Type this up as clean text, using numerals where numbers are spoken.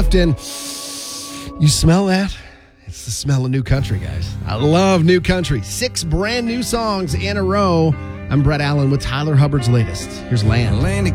shift, and you smell that? It's the smell of new country, guys. I love new country. 6 brand new songs in a row. I'm Brett Allen with Tyler Hubbard's latest. Here's Land.